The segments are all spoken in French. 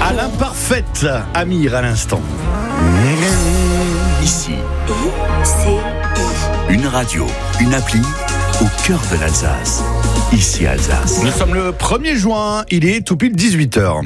À l'imparfaite, Amir à l'instant. Ici, une radio, une appli au cœur de l'Alsace. Ici Alsace. Nous sommes le 1er juin, il est tout pile 18h.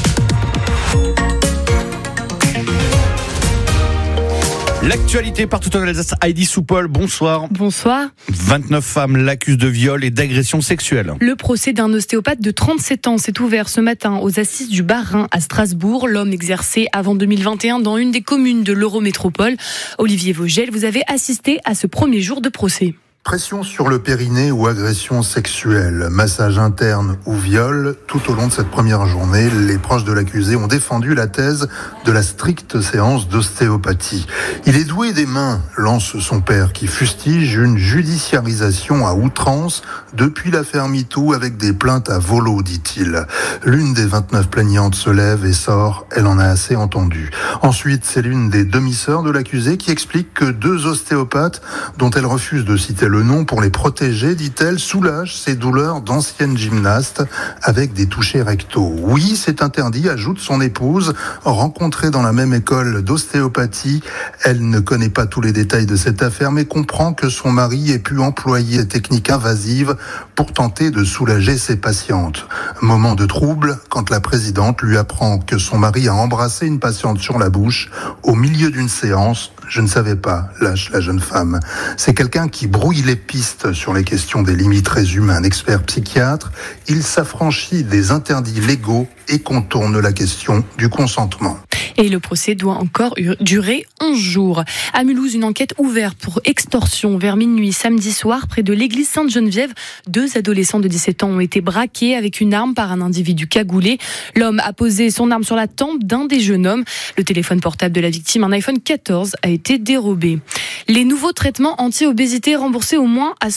L'actualité partout en Alsace. Heidi Soupol, bonsoir. Bonsoir. 29 femmes l'accusent de viol et d'agression sexuelle. Le procès d'un ostéopathe de 37 ans s'est ouvert ce matin aux assises du Bas-Rhin à Strasbourg. L'homme exerçait avant 2021 dans une des communes de l'Eurométropole. Olivier Vogel, vous avez assisté à ce premier jour de procès. Pression sur le périnée ou agression sexuelle, massage interne ou viol, tout au long de cette première journée, les proches de l'accusé ont défendu la thèse de la stricte séance d'ostéopathie. Il est doué des mains, lance son père, qui fustige une judiciarisation à outrance depuis l'affaire MeToo avec des plaintes à volo, dit-il. L'une des 29 plaignantes se lève et sort, elle en a assez entendu. Ensuite, c'est l'une des demi-sœurs de l'accusé qui explique que 2 ostéopathes, dont elle refuse de citer le nom pour les protéger, dit-elle, soulage ses douleurs d'ancienne gymnaste avec des touchés rectaux. Oui, c'est interdit, ajoute son épouse, rencontrée dans la même école d'ostéopathie. Elle ne connaît pas tous les détails de cette affaire, mais comprend que son mari ait pu employer des techniques invasives pour tenter de soulager ses patientes. Moment de trouble quand la présidente lui apprend que son mari a embrassé une patiente sur la bouche au milieu d'une séance. Je ne savais pas, lâche la jeune femme. C'est quelqu'un qui brouille les pistes sur les questions des limites résumées, un expert psychiatre. Il s'affranchit des interdits légaux et contourne la question du consentement. Et le procès doit encore durer 11 jours. À Mulhouse, une enquête ouverte pour extorsion vers minuit samedi soir près de l'église Sainte-Geneviève. 2 adolescents de 17 ans ont été braqués avec une arme par un individu cagoulé. L'homme a posé son arme sur la tempe d'un des jeunes hommes. Le téléphone portable de la victime, un iPhone 14, a été dérobé. Les nouveaux traitements anti-obésité remboursés au moins à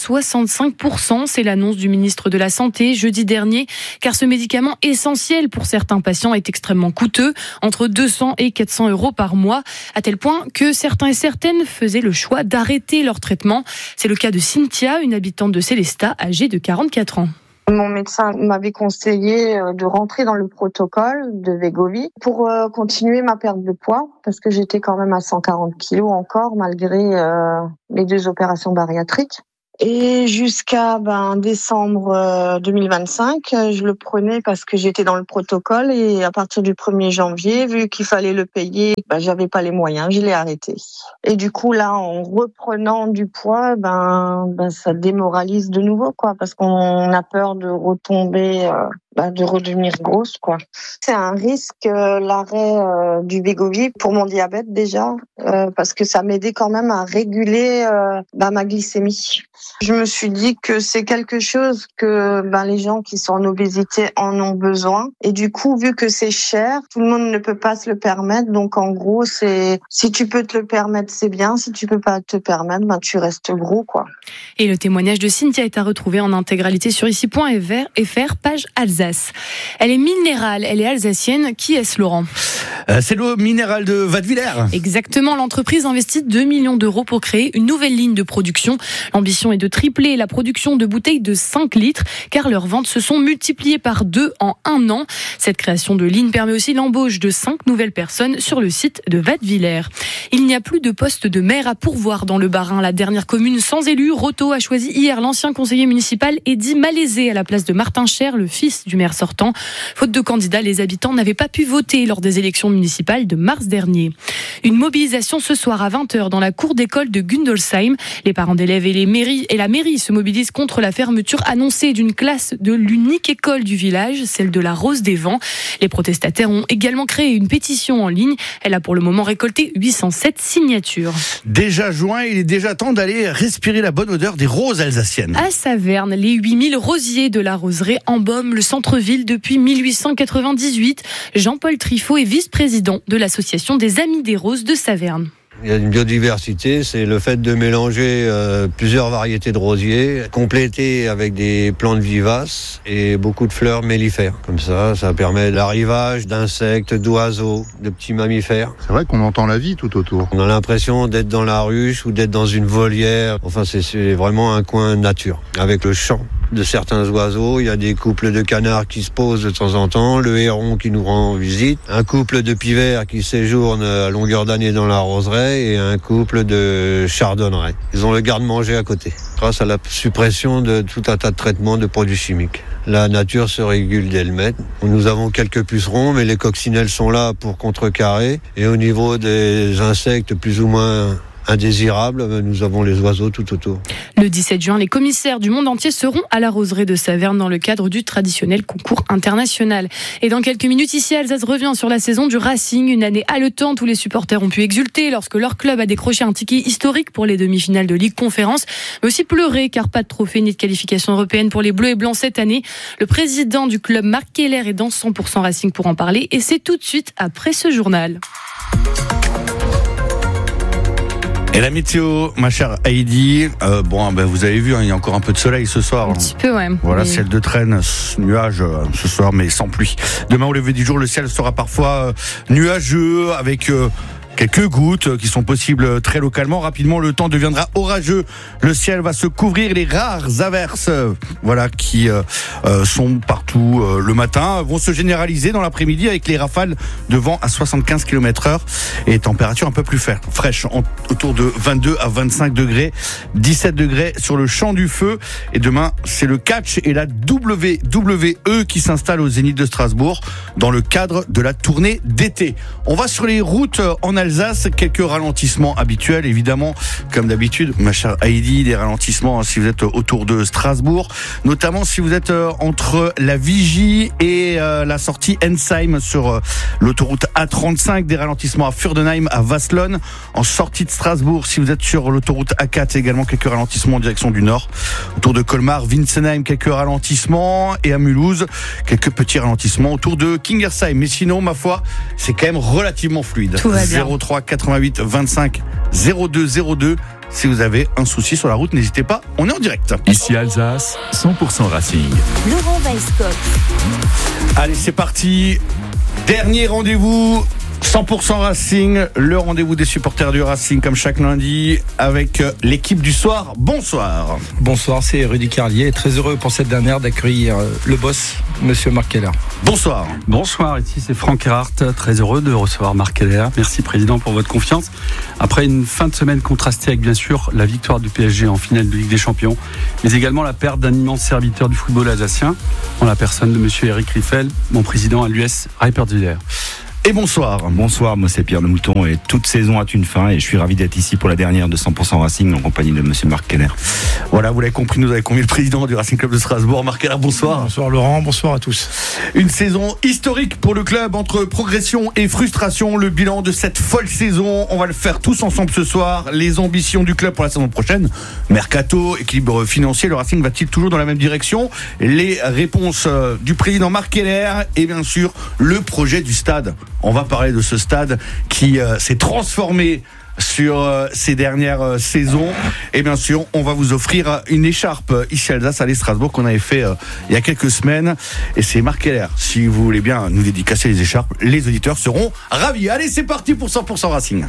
65%. C'est l'annonce du ministre de la Santé jeudi dernier, car ce médicament essentiel pour certains patients est extrêmement coûteux, entre 200 et 400 euros par mois, à tel point que certains et certaines faisaient le choix d'arrêter leur traitement. C'est le cas de Cynthia, une habitante de Célestat, âgée de 44 ans. Mon médecin m'avait conseillé de rentrer dans le protocole de Wegovy pour continuer ma perte de poids, parce que j'étais quand même à 140 kilos encore, malgré les 2 opérations bariatriques. Et jusqu'à décembre 2025, je le prenais parce que j'étais dans le protocole, et à partir du 1er janvier, vu qu'il fallait le payer, j'avais pas les moyens, je l'ai arrêté. Et du coup là, en reprenant du poids, ça démoralise de nouveau, quoi, parce qu'on a peur de retomber, de redevenir grosse, quoi. C'est un risque, l'arrêt du Wegovy pour mon diabète déjà, parce que ça m'aidait quand même à réguler ma glycémie. Je me suis dit que c'est quelque chose que les gens qui sont en obésité en ont besoin. Et du coup, vu que c'est cher, tout le monde ne peut pas se le permettre. Donc en gros, c'est si tu peux te le permettre, c'est bien. Si tu peux pas te permettre, tu restes gros, Et le témoignage de Cynthia est à retrouver en intégralité sur ici.fr, page Alsace. Elle est minérale, elle est alsacienne. Qui est-ce, Laurent ? C'est l'eau minérale de Wattwiller. Exactement, l'entreprise investit 2 millions d'euros pour créer une nouvelle ligne de production. L'ambition est de tripler la production de bouteilles de 5 litres, car leurs ventes se sont multipliées par 2 en 1 an. Cette création de ligne permet aussi l'embauche de 5 nouvelles personnes sur le site de Wattwiller. Il n'y a plus de poste de maire à pourvoir dans le Bas-Rhin. La dernière commune sans élu, Roto, a choisi hier l'ancien conseiller municipal Eddy Malaisé à la place de Martin Cher, le fils du maire sortant. Faute de candidats, les habitants n'avaient pas pu voter lors des élections municipales de mars dernier. Une mobilisation ce soir à 20h dans la cour d'école de Gundolsheim. Les parents d'élèves et la mairie se mobilisent contre la fermeture annoncée d'une classe de l'unique école du village, celle de la Rose des Vents. Les protestataires ont également créé une pétition en ligne. Elle a pour le moment récolté 807 signatures. Déjà juin, il est déjà temps d'aller respirer la bonne odeur des roses alsaciennes. À Saverne, les 8000 rosiers de la roseraie embaument le centre-ville depuis 1898. Jean-Paul Trifot est vice-président de l'association des Amis des Roses de Saverne. Il y a une biodiversité, c'est le fait de mélanger plusieurs variétés de rosiers, complétés avec des plantes vivaces et beaucoup de fleurs mellifères. Comme ça permet l'arrivage d'insectes, d'oiseaux, de petits mammifères. C'est vrai qu'on entend la vie tout autour. On a l'impression d'être dans la ruche ou d'être dans une volière. Enfin, c'est vraiment un coin nature, avec le champ. de certains oiseaux. Il y a des couples de canards qui se posent de temps en temps, le héron qui nous rend visite, un couple de pivers qui séjourne à longueur d'année dans la roseraie et un couple de chardonnerets. Ils ont le garde-manger à côté, grâce à la suppression de tout un tas de traitements de produits chimiques. La nature se régule d'elle-même. Nous avons quelques pucerons, mais les coccinelles sont là pour contrecarrer. Et au niveau des insectes plus ou moins indésirables, nous avons les oiseaux tout autour. Le 17 juin, les commissaires du monde entier seront à la roseraie de Saverne dans le cadre du traditionnel concours international. Et dans quelques minutes, ici, Alsace revient sur la saison du Racing. Une année haletante où les supporters ont pu exulter lorsque leur club a décroché un ticket historique pour les demi-finales de Ligue Conférence, mais aussi pleurer car pas de trophée ni de qualification européenne pour les Bleus et Blancs cette année. Le président du club, Marc Keller, est dans 100% Racing pour en parler et c'est tout de suite après ce journal. Et la météo, ma chère Heidi, vous avez vu, il y a encore un peu de soleil ce soir. Un petit peu, ouais. Voilà, ciel de traîne, nuages ce soir, mais sans pluie. Demain au lever du jour, le ciel sera parfois nuageux avec quelques gouttes qui sont possibles très localement. Rapidement, le temps deviendra orageux. Le ciel va se couvrir. Les rares averses, qui sont partout le matin, vont se généraliser dans l'après-midi avec les rafales de vent à 75 km/h et température un peu plus fraîche, autour de 22 à 25 degrés, 17 degrés sur le champ du feu. Et demain, c'est le catch et la WWE qui s'installe au Zénith de Strasbourg dans le cadre de la tournée d'été. On va sur les routes en Alsace, quelques ralentissements habituels, évidemment, comme d'habitude, ma chère Heidi, des ralentissements si vous êtes autour de Strasbourg, notamment si vous êtes entre la Vigie et la sortie Ensheim sur l'autoroute A35, des ralentissements à Furdenheim, à Wasselonne, en sortie de Strasbourg, si vous êtes sur l'autoroute A4, également quelques ralentissements en direction du nord, autour de Colmar, Winsenheim, quelques ralentissements, et à Mulhouse, quelques petits ralentissements autour de Kingersheim, mais sinon, ma foi, c'est quand même relativement fluide. Tout va bien. 03 88 25 02 02. Si vous avez un souci sur la route, n'hésitez pas, on est en direct. Ici Alsace, 100% Racing. Laurent Weisskopf. Allez, c'est parti. Dernier rendez-vous. 100% Racing, le rendez-vous des supporters du Racing comme chaque lundi avec l'équipe du soir. Bonsoir. Bonsoir, c'est Rudy Carlier. Très heureux pour cette dernière d'accueillir le boss, monsieur Marc Keller. Bonsoir. Bonsoir, ici c'est Franck Erhardt. Très heureux de recevoir Marc Keller. Merci président pour votre confiance. Après une fin de semaine contrastée avec bien sûr la victoire du PSG en finale de Ligue des Champions, mais également la perte d'un immense serviteur du football alsacien, en la personne de monsieur Eric Riffel, mon président à l'US Raiperduler. Et bonsoir. Bonsoir, moi c'est Pierre Le Mouton et toute saison a une fin et je suis ravi d'être ici pour la dernière de 100% Racing en compagnie de monsieur Marc Keller. Voilà, vous l'avez compris, nous avons convié le président du Racing Club de Strasbourg, Marc Keller, bonsoir. Bonsoir Laurent, bonsoir à tous. Une saison historique pour le club entre progression et frustration, le bilan de cette folle saison, on va le faire tous ensemble ce soir, les ambitions du club pour la saison prochaine, mercato, équilibre financier, le Racing va-t-il toujours dans la même direction, les réponses du président Marc Keller et bien sûr le projet du stade. On va parler de ce stade qui s'est transformé sur ces dernières saisons. Et bien sûr, on va vous offrir une écharpe ici à Alsace, à Strasbourg, qu'on avait fait il y a quelques semaines. Et c'est Marc Keller. Si vous voulez bien nous dédicacer les écharpes, les auditeurs seront ravis. Allez, c'est parti pour 100% Racing.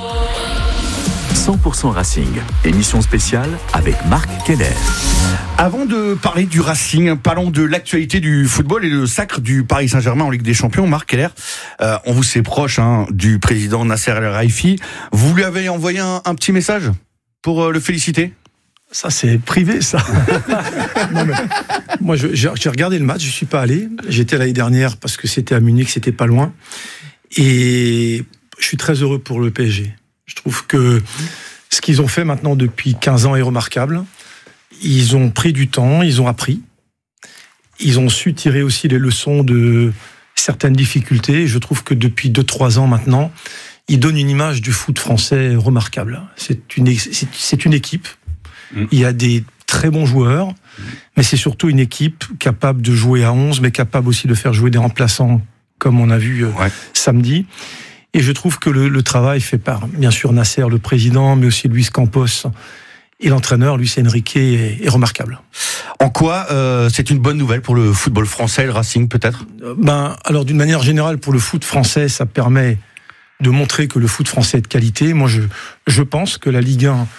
100% Racing, émission spéciale avec Marc Keller. Avant de parler du Racing, parlons de l'actualité du football et le sacre du Paris Saint-Germain en Ligue des Champions. Marc Keller, on vous sait proche du président Nasser El Khelaifi. Vous lui avez envoyé un petit message pour le féliciter ? Ça, c'est privé, ça. Non, mais moi, j'ai regardé le match, je suis pas allé. J'étais l'année dernière parce que c'était à Munich, c'était pas loin. Et je suis très heureux pour le PSG. Je trouve que ce qu'ils ont fait maintenant depuis 15 ans est remarquable. Ils ont pris du temps, ils ont appris. Ils ont su tirer aussi les leçons de certaines difficultés. Je trouve que depuis 2-3 ans maintenant, ils donnent une image du foot français remarquable. C'est une équipe. Il y a des très bons joueurs, mais c'est surtout une équipe capable de jouer à 11, mais capable aussi de faire jouer des remplaçants, comme on a vu samedi. Et je trouve que le travail fait par, bien sûr, Nasser, le président, mais aussi Luis Campos et l'entraîneur, Luis Enrique, est remarquable. En quoi c'est une bonne nouvelle pour le football français, le Racing peut-être ? Alors d'une manière générale, pour le foot français, ça permet de montrer que le foot français est de qualité. Moi, je pense que la Ligue 1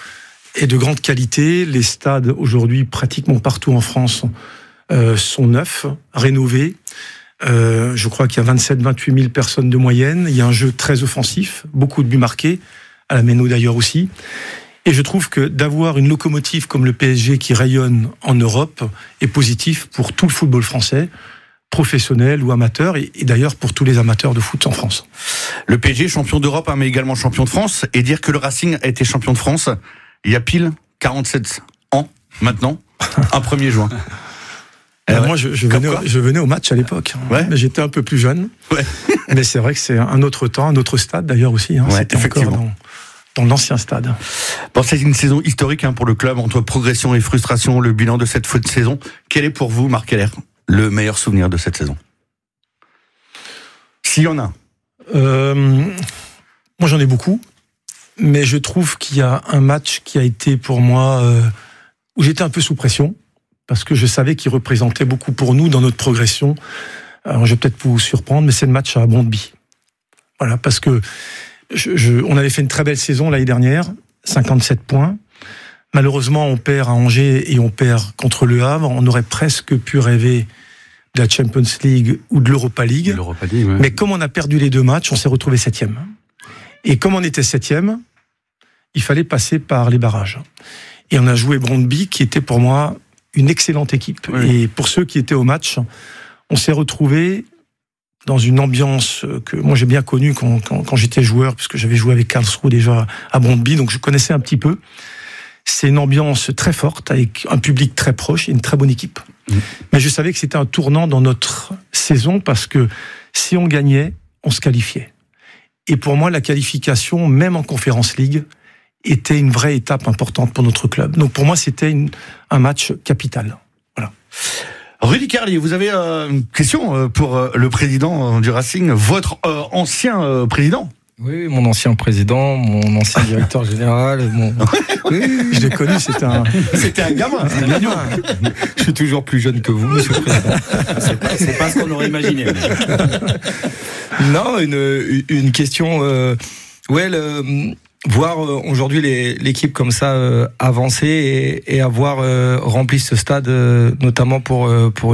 est de grande qualité. Les stades, aujourd'hui, pratiquement partout en France, sont neufs, rénovés. Je crois qu'il y a 27-28 000 personnes de moyenne. Il y a un jeu très offensif, beaucoup de buts marqués, à la Méno d'ailleurs aussi. Et je trouve que d'avoir une locomotive comme le PSG qui rayonne en Europe est positif pour tout le football français, professionnel ou amateur, et d'ailleurs pour tous les amateurs de foot en France. Le PSG, champion d'Europe, mais également champion de France. Et dire que le Racing a été champion de France il y a pile 47 ans maintenant, un 1er juin. Moi, je venais au match à l'époque, mais j'étais un peu plus jeune. Ouais. Mais c'est vrai que c'est un autre temps, un autre stade d'ailleurs aussi. C'était encore dans l'ancien stade. Bon, c'est une saison historique pour le club, entre progression et frustration, le bilan de cette saison. Quel est pour vous, Marc Keller, le meilleur souvenir de cette saison? S'il y en a. Moi, j'en ai beaucoup. Mais je trouve qu'il y a un match qui a été pour moi où j'étais un peu sous pression, parce que je savais qu'il représentait beaucoup pour nous dans notre progression. Alors, je vais peut-être vous surprendre, mais c'est le match à Brøndby. Voilà, parce que on avait fait une très belle saison l'année dernière, 57 points. Malheureusement, on perd à Angers et on perd contre Le Havre. On aurait presque pu rêver de la Champions League ou de l'Europa League. Ouais. Mais comme on a perdu les 2 matchs, on s'est retrouvé 7e. Et comme on était 7e, il fallait passer par les barrages. Et on a joué Brøndby, qui était pour moi une excellente équipe. Oui. Et pour ceux qui étaient au match, on s'est retrouvés dans une ambiance que moi j'ai bien connue quand j'étais joueur, puisque j'avais joué avec Karlsruhe déjà à Brøndby, donc je connaissais un petit peu. C'est une ambiance très forte, avec un public très proche et une très bonne équipe. Mais je savais que c'était un tournant dans notre saison, parce que si on gagnait, on se qualifiait. Et pour moi, la qualification, même en Conference League, était une vraie étape importante pour notre club. Donc pour moi, c'était un match capital. Voilà. Rudy Carlier, vous avez une question pour le président du Racing, votre ancien président? Oui, mon ancien président, mon ancien directeur général. Oui, je l'ai connu, c'était un gamin. Je suis toujours plus jeune que vous, monsieur le président. C'est pas ce qu'on aurait imaginé. Non, une question. Voir aujourd'hui l'équipe comme ça avancer et avoir rempli ce stade, notamment pour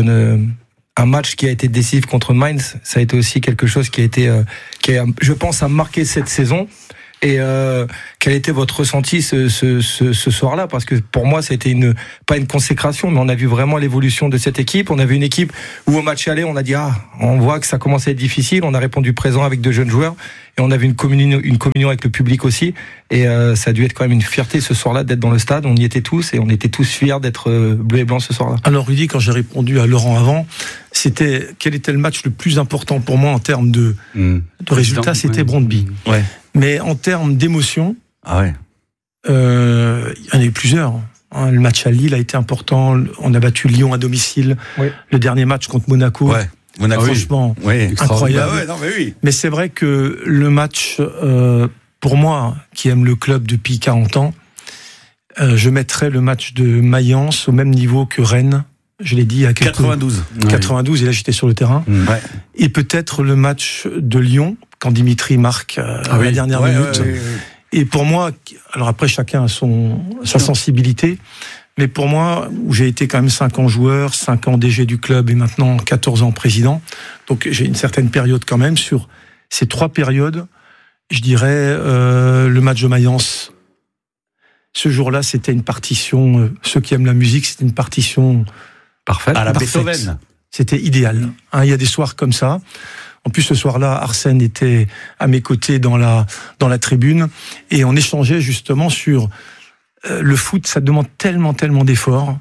un match qui a été décisif contre Mainz, ça a été aussi quelque chose qui a, je pense, a marqué cette saison. Et quel était votre ressenti ce soir-là? Parce que pour moi, ça a été pas une consécration, mais on a vu vraiment l'évolution de cette équipe. On a vu une équipe où au match aller, on a dit on voit que ça commence à être difficile. On a répondu présent avec 2 jeunes joueurs et on a vu une communion avec le public aussi. Et ça a dû être quand même une fierté ce soir-là d'être dans le stade. On y était tous et on était tous fiers d'être bleu et blanc ce soir-là. Alors Rudy, quand j'ai répondu à Laurent avant, c'était quel était le match le plus important pour moi en termes de résultats? C'était Brøndby. Ouais. Mais en termes d'émotion, il y en a eu plusieurs. Le match à Lille a été important. On a battu Lyon à domicile. Oui. Le dernier match contre Monaco. Ouais. Franchement, incroyable. Mais c'est vrai que le match, pour moi, qui aime le club depuis 40 ans, je mettrais le match de Mayence au même niveau que Rennes. Je l'ai dit à 92. 92, et là j'étais sur le terrain. Ouais. Et peut-être le match de Lyon, quand Dimitri marque à la dernière minute. Ouais. Et pour moi, alors après chacun a sa sensibilité, mais pour moi, où j'ai été quand même 5 ans joueur, 5 ans DG du club et maintenant 14 ans président, donc j'ai une certaine période quand même. Sur ces 3 périodes, je dirais le match de Mayence. Ce jour-là, c'était une partition, ceux qui aiment la musique, c'était une partition parfaite. À la Beethoven. C'était idéal. Il y a des soirs comme ça. En plus, ce soir-là, Arsène était à mes côtés dans la tribune et on échangeait justement sur le foot. Ça demande tellement d'efforts.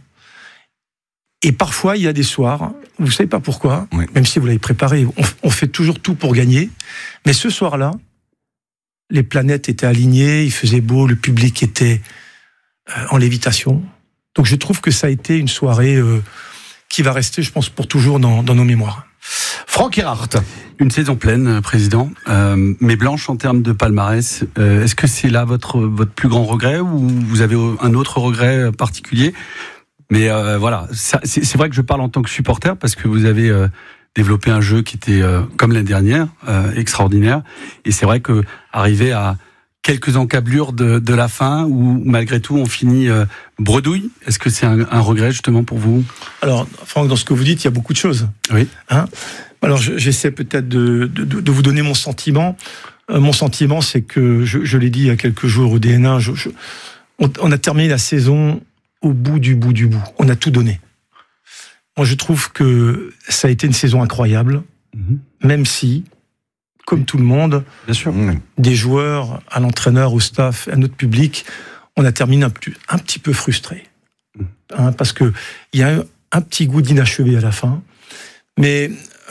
Et parfois, il y a des soirs, vous savez pas pourquoi, même si vous l'avez préparé, on fait toujours tout pour gagner. Mais ce soir-là, les planètes étaient alignées, il faisait beau, le public était en lévitation. Donc je trouve que ça a été une soirée qui va rester, je pense, pour toujours dans nos mémoires. Franck Erhardt. Une saison pleine, président, mais blanche en termes de palmarès. Est-ce que c'est là votre plus grand regret ou vous avez un autre regret particulier? Mais voilà, c'est vrai que je parle en tant que supporter parce que vous avez développé un jeu qui était, comme l'année dernière, extraordinaire. Et c'est vrai que arriver à quelques encablures de la fin où malgré tout on finit bredouille. Est-ce que c'est un regret justement pour vous? Alors, Franck, dans ce que vous dites, il y a beaucoup de choses. Oui. Alors, j'essaie peut-être de vous donner mon sentiment. Mon sentiment, c'est que, je l'ai dit il y a quelques jours au DN1, on a terminé la saison au bout du bout du bout. On a tout donné. Moi, je trouve que ça a été une saison incroyable, même si, comme tout le monde, bien sûr, des joueurs, à l'entraîneur, au staff, à notre public, on a terminé un petit peu frustrés. Parce que il y a un petit goût d'inachevé à la fin. Mais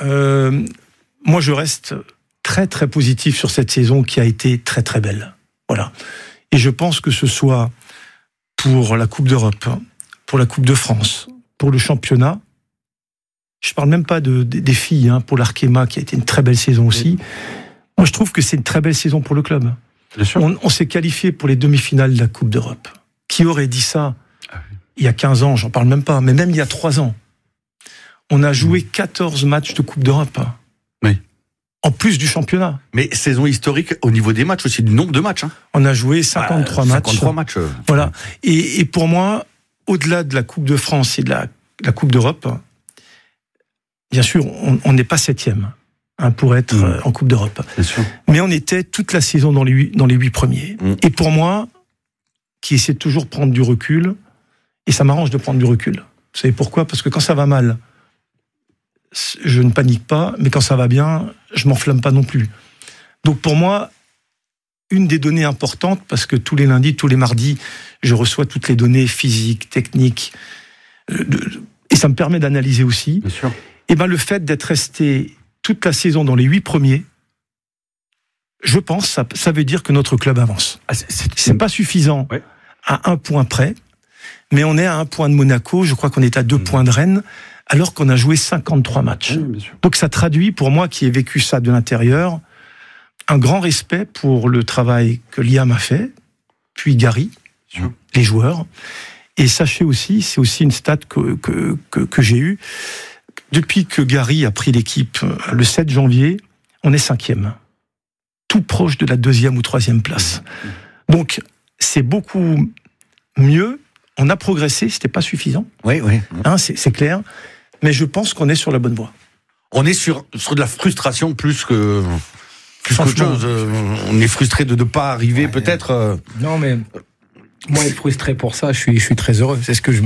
moi, je reste très, très positif sur cette saison qui a été très, très belle. Voilà. Et je pense que ce soit pour la Coupe d'Europe, pour la Coupe de France, pour le championnat. Je parle même pas des filles, pour l'Arkema qui a été une très belle saison aussi. Moi, je trouve que c'est une très belle saison pour le club. Bien sûr. On s'est qualifié pour les demi-finales de la Coupe d'Europe. Qui aurait dit ça il y a 15 ans? J'en parle même pas, mais même il y a 3 ans. On a joué 14 matchs de Coupe d'Europe. Oui. En plus du championnat. Mais saison historique au niveau des matchs aussi, du nombre de matchs. On a joué 53 matchs. 53 matchs. Voilà. Et pour moi, au-delà de la Coupe de France et de la Coupe d'Europe, bien sûr, on n'est pas 7e pour être en Coupe d'Europe. C'est sûr. Mais on était toute la saison dans les 8 premiers. Et pour moi, qui essaie de toujours prendre du recul, et ça m'arrange de prendre du recul. Vous savez pourquoi? Parce que quand ça va mal, je ne panique pas, mais quand ça va bien, je m'enflamme pas non plus. Donc pour moi, une des données importantes, parce que tous les lundis, tous les mardis, je reçois toutes les données physiques, techniques, et ça me permet d'analyser aussi. Bien sûr. Et le fait d'être resté toute la saison dans les 8 premiers, je pense, ça veut dire que notre club avance. C'est pas suffisant à 1 point près, mais on est à 1 point de Monaco, je crois qu'on est à 2 points de Rennes, alors qu'on a joué 53 matchs. Donc ça traduit, pour moi qui ai vécu ça de l'intérieur, un grand respect pour le travail que Liam a fait, puis Gary, les joueurs. Et sachez aussi, c'est aussi une stat que j'ai eue, depuis que Gary a pris l'équipe le 7 janvier, on est 5e. Tout proche de la 2e ou 3e place. Donc, c'est beaucoup mieux. On a progressé, c'était pas suffisant. Oui. C'est clair. Mais je pense qu'on est sur la bonne voie. On est sur de la frustration plus qu'autre chose. On est frustré de ne pas arriver, peut-être. Non, mais moi, être frustré pour ça, je suis très heureux.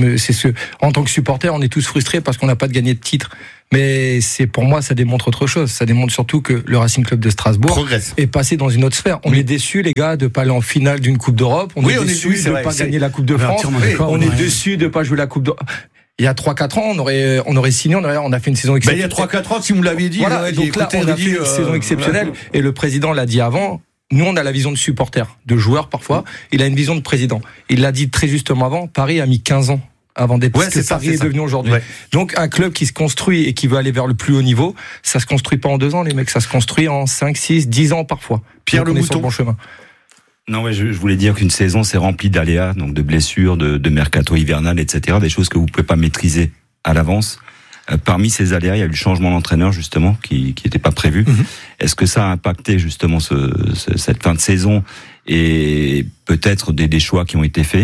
En tant que supporter, on est tous frustrés parce qu'on n'a pas de gagné de titre. Mais pour moi, ça démontre autre chose. Ça démontre surtout que le Racing Club de Strasbourg est passé dans une autre sphère. On est déçus, les gars, de pas aller en finale d'une Coupe d'Europe. On est déçus de ne pas gagner la Coupe de France. On est déçus de ne pas jouer la Coupe d'Europe. Il y a 3-4 ans, on aurait signé, on a fait une saison exceptionnelle. Il y a 3-4 ans, si vous me l'aviez dit, voilà, donc là, on a fait une saison exceptionnelle. Et le président l'a dit avant. Nous, on a la vision de supporter, de joueur parfois. Il a une vision de président. Il l'a dit très justement avant. Paris a mis 15 ans avant d'être ce que Paris est devenu aujourd'hui. Ouais. Donc, un club qui se construit et qui veut aller vers le plus haut niveau, ça se construit pas en 2 ans, les mecs. Ça se construit en 5, 6, 10 ans parfois. Pierre Le Mouton. Sur le bon chemin. Non, mais je voulais dire qu'une saison, c'est rempli d'aléas, donc de blessures, de mercato hivernal, etc. Des choses que vous pouvez pas maîtriser à l'avance. Parmi ces aléas, il y a eu le changement d'entraîneur, justement, qui n'était pas prévu. Est-ce que ça a impacté, justement, cette fin de saison et peut-être des choix qui ont été faits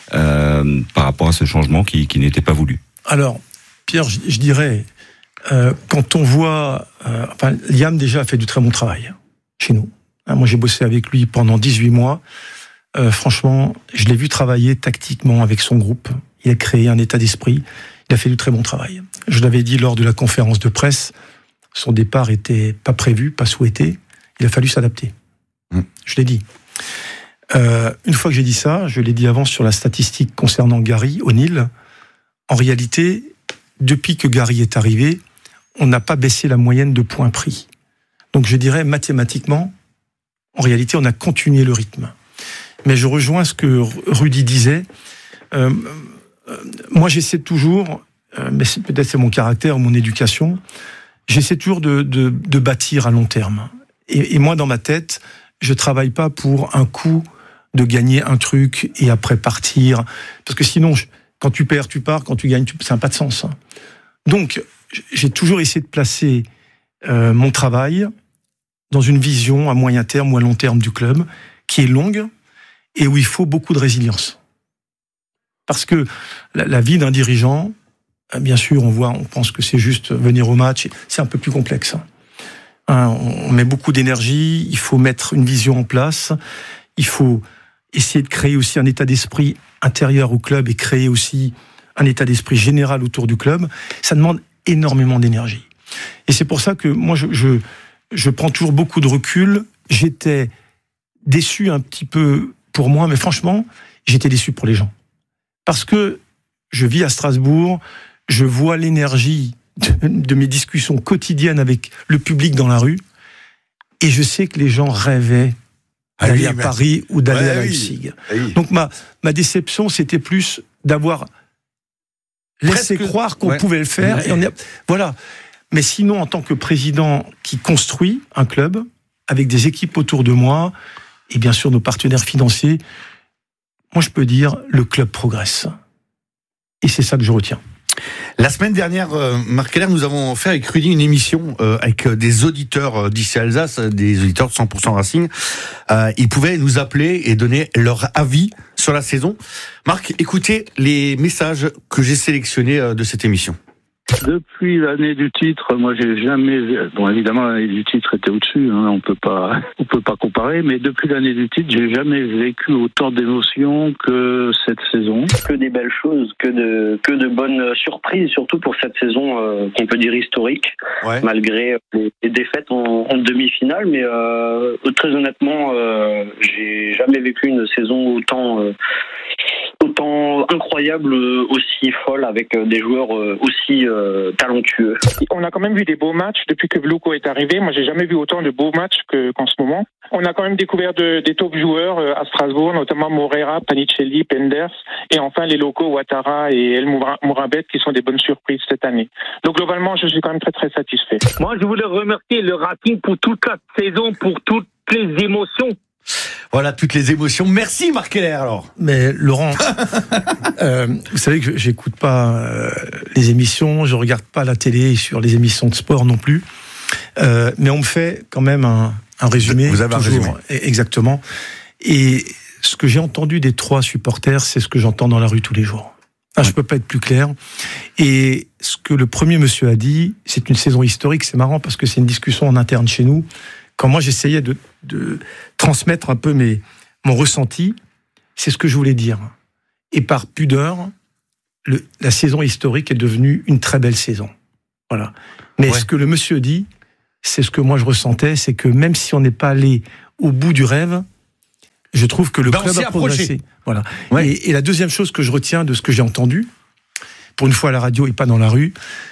par rapport à ce changement qui n'était pas voulu? Alors, Pierre, je dirais, quand on voit... Liam, déjà, a fait du très bon travail chez nous. Moi, j'ai bossé avec lui pendant 18 mois. Franchement, je l'ai vu travailler tactiquement avec son groupe. Il a créé un état d'esprit. Il a fait du très bon travail. Je l'avais dit lors de la conférence de presse, son départ était pas prévu, pas souhaité. Il a fallu s'adapter. Je l'ai dit. Une fois que j'ai dit ça, je l'ai dit avant sur la statistique concernant Gary O'Neill. En réalité, depuis que Gary est arrivé, on n'a pas baissé la moyenne de points pris. Donc je dirais mathématiquement, en réalité, on a continué le rythme. Mais je rejoins ce que Rudy disait. Moi, j'essaie toujours, mais peut-être c'est mon caractère, mon éducation, j'essaie toujours de bâtir à long terme. Et moi, dans ma tête, je travaille pas pour un coup de gagner un truc et après partir. Parce que sinon, quand tu perds, tu pars, quand tu gagnes, ça n'a pas de sens. Donc, j'ai toujours essayé de placer mon travail dans une vision à moyen terme ou à long terme du club. qui est longue et où il faut beaucoup de résilience. Parce que la vie d'un dirigeant, bien sûr, on pense que c'est juste venir au match, c'est un peu plus complexe. On met beaucoup d'énergie, il faut mettre une vision en place, il faut essayer de créer aussi un état d'esprit intérieur au club et créer aussi un état d'esprit général autour du club. Ça demande énormément d'énergie. Et c'est pour ça que moi, je prends toujours beaucoup de recul. J'étais déçu un petit peu pour moi, mais franchement, j'étais déçu pour les gens. Parce que je vis à Strasbourg, je vois l'énergie de mes discussions quotidiennes avec le public dans la rue, et je sais que les gens rêvaient d'aller à Paris ou d'aller à Leipzig. Oui. Donc ma déception, c'était plus d'avoir laissé croire qu'on pouvait le faire. Et voilà. Mais sinon, en tant que président qui construit un club, avec des équipes autour de moi, et bien sûr nos partenaires financiers, moi je peux dire, le club progresse. Et c'est ça que je retiens. La semaine dernière, Marc Keller, nous avons fait avec Rudy une émission avec des auditeurs d'ici Alsace, des auditeurs de 100% Racing. Ils pouvaient nous appeler et donner leur avis sur la saison. Marc, écoutez les messages que j'ai sélectionnés de cette émission. Depuis l'année du titre, moi j'ai jamais, bon évidemment l'année du titre était au-dessus, on peut pas comparer, mais depuis l'année du titre, j'ai jamais vécu autant d'émotions que cette saison. Que des belles choses, que de bonnes surprises, surtout pour cette saison qu'on peut dire historique, malgré les défaites en demi-finale, mais très honnêtement, j'ai jamais vécu une saison autant incroyable, aussi folle, avec des joueurs aussi talentueux. On a quand même vu des beaux matchs depuis que Vlhko est arrivé. Moi, j'ai jamais vu autant de beaux matchs qu'en ce moment. On a quand même découvert des top joueurs à Strasbourg, notamment Moreira, Panicelli, Penders, et enfin les locaux Ouattara et El Mourabet qui sont des bonnes surprises cette année. Donc globalement, je suis quand même très très satisfait. Moi, je voulais remercier le Racing pour toute la saison, pour toutes les émotions. Voilà, toutes les émotions. Merci Marc Keller alors. Mais Laurent, vous savez que j'écoute pas les émissions, je regarde pas la télé sur les émissions de sport non plus. Mais on me fait quand même un résumé. Vous avez toujours, un résumé. Exactement. Et ce que j'ai entendu des 3 supporters, c'est ce que j'entends dans la rue tous les jours. Je peux pas être plus clair. Et ce que le premier monsieur a dit, c'est une saison historique. C'est marrant parce que c'est une discussion en interne chez nous. Quand moi j'essayais de transmettre un peu mon ressenti, c'est ce que je voulais dire. Et par pudeur, la saison historique est devenue une très belle saison. Voilà. Mais ce que le monsieur dit, c'est ce que moi je ressentais, c'est que même si on n'est pas allé au bout du rêve, je trouve que le club a progressé. Voilà. Ouais. Et la deuxième chose que je retiens de ce que j'ai entendu, pour une fois à la radio et pas dans la rue,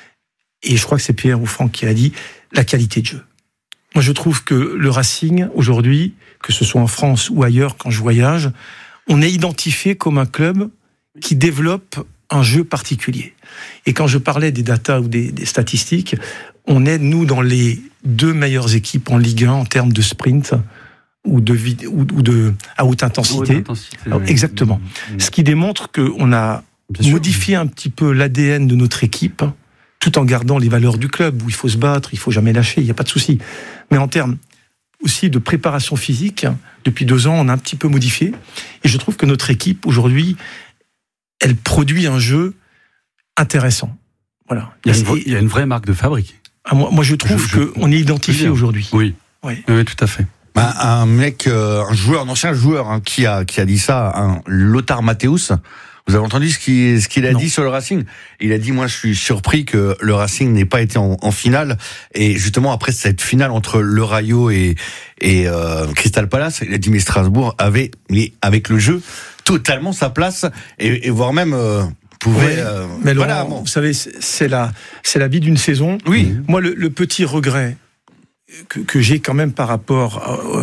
et je crois que c'est Pierre ou Franck qui a dit, la qualité de jeu. Moi, je trouve que le Racing, aujourd'hui, que ce soit en France ou ailleurs, quand je voyage, on est identifié comme un club qui développe un jeu particulier. Et quand je parlais des datas ou des statistiques, on est, nous, dans les 2 meilleures équipes en Ligue 1 en termes de sprint ou de à haute intensité. Alors, exactement. Ce qui démontre qu'on a modifié un petit peu l'ADN de notre équipe, tout en gardant les valeurs du club, où il faut se battre, il faut jamais lâcher, il n'y a pas de souci. Mais en termes aussi de préparation physique, depuis 2 ans, on a un petit peu modifié. Et je trouve que notre équipe, aujourd'hui, elle produit un jeu intéressant. Voilà. Il y a une vraie marque de fabrique. Moi, je trouve qu'on est identifié aujourd'hui. Oui, tout à fait. Un mec, un ancien joueur, qui a dit ça, Lothar Matthäus. Vous avez entendu ce qu'il a dit sur le Racing? Il a dit, moi, je suis surpris que le Racing n'ait pas été en finale. Et justement, après cette finale entre le Rayo et Crystal Palace, il a dit, mais Strasbourg avait, avec le jeu, totalement sa place, et voire même, pouvait... mais Laurent, vous savez, c'est la vie d'une saison. Oui. Moi, le petit regret que j'ai quand même par rapport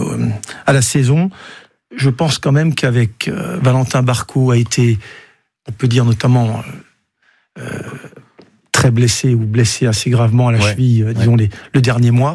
à la saison, je pense quand même qu'avec Valentin Barco a été, on peut dire notamment très blessé ou blessé assez gravement à la cheville, disons le dernier mois.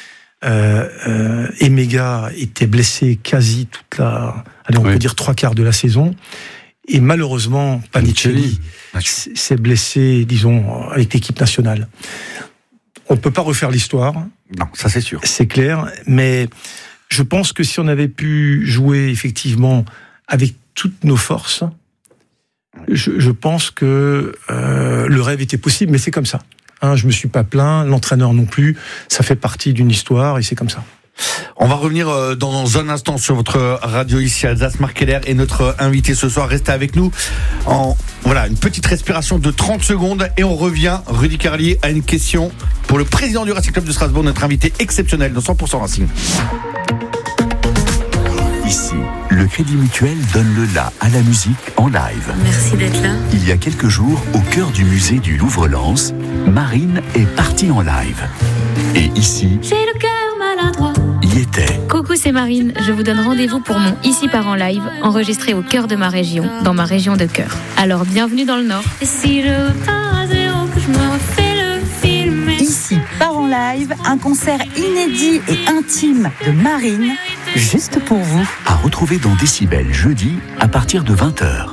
Emega était blessé quasi on peut dire 3/4 de la saison. Et malheureusement, Panicelli s'est blessé, disons, avec l'équipe nationale. On ne peut pas refaire l'histoire. Non, ça c'est sûr. C'est clair, mais je je pense que si on avait pu jouer effectivement avec toutes nos forces, je pense que le rêve était possible, mais c'est comme ça. Je me suis pas plaint, l'entraîneur non plus, ça fait partie d'une histoire et c'est comme ça. On va revenir dans un instant sur votre radio ici Alsace. Marc Keller est notre invité ce soir. Restez avec nous. Voilà, une petite respiration de 30 secondes et on revient. Rudy Carlier a une question pour le président du Racing Club de Strasbourg, notre invité exceptionnel dans 100% Racing. Ici, le Crédit Mutuel donne le la à la musique en live. Merci d'être là. Il y a quelques jours, au cœur du musée du Louvre-Lens, Marine est partie en live. Et ici, j'ai le cœur maladroit. Y était. Coucou, c'est Marine. Je vous donne rendez-vous pour mon Ici part en live, enregistré au cœur de ma région, dans ma région de cœur. Alors, bienvenue dans le Nord. Et si je pars à zéro, que je me refais le film. Ici part en live, un concert inédit et intime de Marine, juste pour vous. À retrouver dans Décibel jeudi à partir de 20h.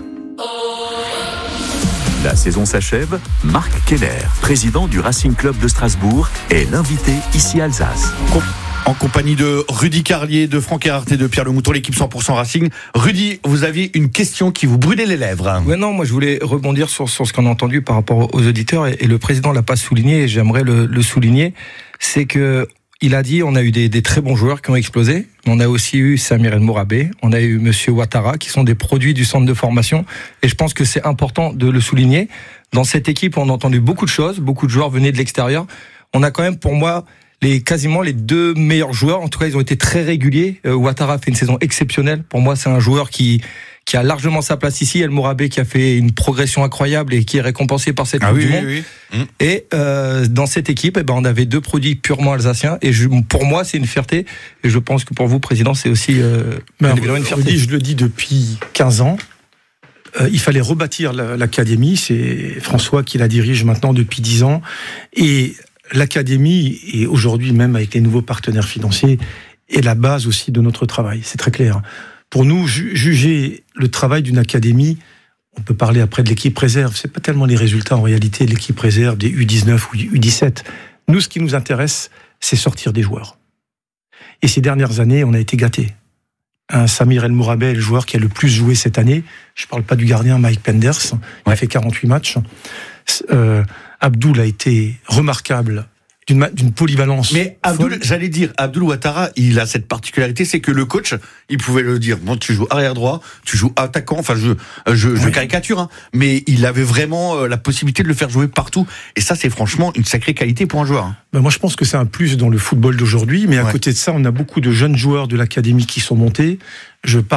La saison s'achève. Marc Keller, président du Racing Club de Strasbourg, est l'invité ici Alsace. En compagnie de Rudy Carlier, de Franck Erhardt et de Pierre Lemouton, l'équipe 100% Racing. Rudy, vous aviez une question qui vous brûlait les lèvres. Ouais, non, moi je voulais rebondir sur ce qu'on a entendu par rapport aux auditeurs et le président l'a pas souligné et j'aimerais le souligner. C'est que il a dit on a eu des très bons joueurs qui ont explosé. On a aussi eu Samir El Mourabé, on a eu Monsieur Ouattara qui sont des produits du centre de formation et je pense que c'est important de le souligner. Dans cette équipe, on a entendu beaucoup de choses, beaucoup de joueurs venaient de l'extérieur. On a quand même pour moi quasiment les deux meilleurs joueurs, en tout cas ils ont été très réguliers. Ouattara fait une saison exceptionnelle. Pour moi c'est un joueur qui a largement sa place ici. El Mourabé qui a fait une progression incroyable et qui est récompensé par cette Coupe du Monde. Oui. Et dans cette équipe, on avait deux produits purement alsaciens. Et pour moi, c'est une fierté. Et je pense que pour vous, Président, c'est aussi une fierté. Je le dis depuis 15 ans. Il fallait rebâtir l'académie. C'est François qui la dirige maintenant depuis 10 ans. Et l'académie, et aujourd'hui même avec les nouveaux partenaires financiers, est la base aussi de notre travail. C'est très clair. Pour nous, juger le travail d'une académie, on peut parler après de l'équipe réserve, c'est pas tellement les résultats en réalité de l'équipe réserve, des U19 ou U17. Nous, ce qui nous intéresse, c'est sortir des joueurs. Et ces dernières années, on a été gâtés. Samir El Mourabé est le joueur qui a le plus joué cette année. Je parle pas du gardien Mike Penders, il a fait 48 matchs. Abdoul a été remarquable. D'une polyvalence. Mais Abdoul Ouattara, il a cette particularité, c'est que le coach, il pouvait le dire, bon, tu joues arrière droit, tu joues attaquant, enfin, je caricature, mais il avait vraiment la possibilité de le faire jouer partout. Et ça, c'est franchement une sacrée qualité pour un joueur. Moi, je pense que c'est un plus dans le football d'aujourd'hui, mais à côté de ça, on a beaucoup de jeunes joueurs de l'académie qui sont montés. Je parle